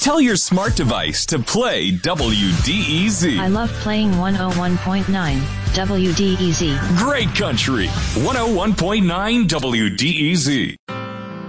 Tell your smart device to play WDEZ. I love playing 101.9 WDEZ. Great country. 101.9 WDEZ.